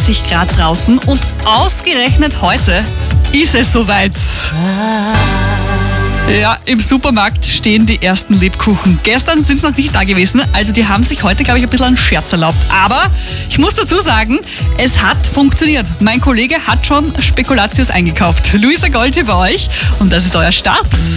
30 Grad draußen und ausgerechnet heute ist es soweit. Ja, im Supermarkt stehen die ersten Lebkuchen. Gestern sind es noch nicht da gewesen, also die haben sich heute, glaube ich, ein bisschen einen Scherz erlaubt. Aber ich muss dazu sagen, es hat funktioniert. Mein Kollege hat schon Spekulatius eingekauft. Luisa Gold hier bei euch und das ist euer Start.